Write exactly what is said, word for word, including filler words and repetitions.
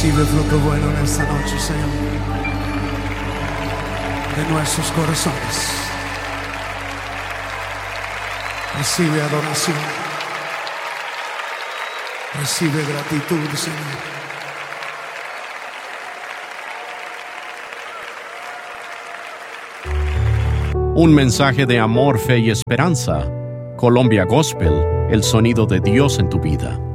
Recibe fruto bueno en esta noche, Señor, de nuestros corazones. Recibe adoración. Recibe gratitud, Señor. Un mensaje de amor, fe y esperanza. Colombia Gospel, el sonido de Dios en tu vida.